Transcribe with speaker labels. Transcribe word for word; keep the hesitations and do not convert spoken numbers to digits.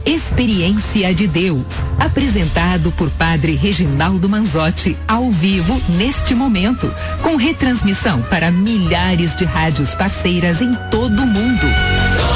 Speaker 1: Experiência de Deus, apresentado por Padre Reginaldo Manzotti, ao vivo neste momento, com retransmissão para milhares de rádios parceiras em todo o mundo.